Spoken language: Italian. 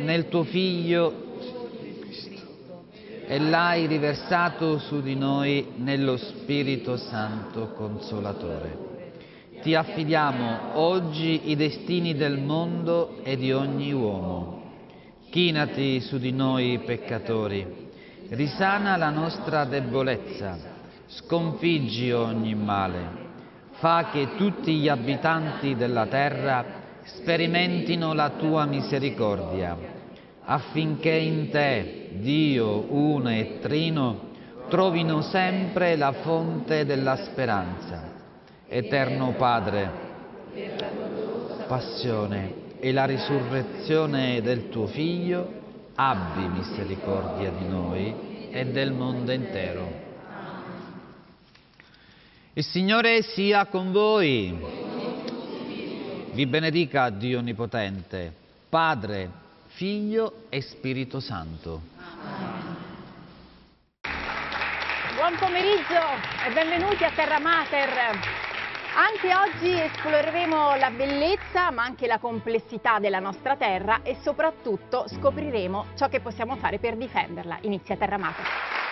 nel tuo Figlio e l'hai riversato su di noi nello Spirito Santo Consolatore. Ti affidiamo oggi i destini del mondo e di ogni uomo. Chinati su di noi peccatori, risana la nostra debolezza, sconfiggi ogni male, fa che tutti gli abitanti della terra sperimentino la tua misericordia, affinché in te, Dio uno e trino, trovino sempre la fonte della speranza. Eterno Padre, passione e la risurrezione del tuo Figlio, abbi misericordia di noi e del mondo intero. Il Signore sia con voi. Vi benedica Dio Onnipotente, Padre, Figlio e Spirito Santo. Buon pomeriggio e benvenuti a Terra Mater. Anche oggi esploreremo la bellezza ma anche la complessità della nostra terra e soprattutto scopriremo ciò che possiamo fare per difenderla. Inizia Terra Mater.